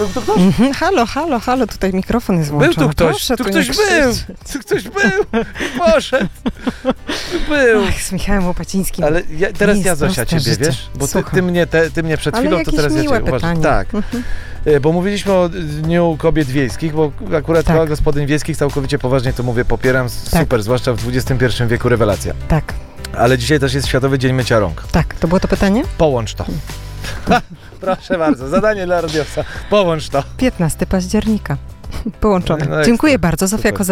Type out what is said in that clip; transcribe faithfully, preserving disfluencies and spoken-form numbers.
Był tu ktoś? Mhm, halo, halo, halo, tutaj mikrofon jest włączony. Był tu ktoś, Proszę, tu nie ktoś był, krzyczeć. tu ktoś był, poszedł, był. Ach, z Michałem Łopacińskim. Ale ja, teraz Jest ja, Zosia, proste ciebie, życie. wiesz? Bo ty, Słucham. ty, mnie, te, ty mnie przed Ale chwilą, jakieś to teraz ja miłe cię uważam. pytanie. Tak, Mhm. E, bo mówiliśmy o Dniu Kobiet Wiejskich, bo akurat Tak. Koła Gospodyń Wiejskich całkowicie poważnie to mówię, popieram, Tak. super, zwłaszcza w dwudziestym pierwszym wieku rewelacja. Tak, Ale dzisiaj też jest Światowy Dzień Mycia Rąk. tak. To było to pytanie? Połącz to. Proszę bardzo, zadanie dla radiowca. Połącz to. piętnastego października. Połączone. No, ekstra. Dziękuję bardzo. Zofia Super. Kozak.